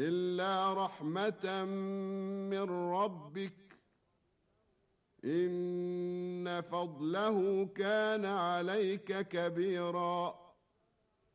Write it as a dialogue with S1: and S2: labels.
S1: إلا رحمة من ربك، إن فضله كان عليك كبيرا.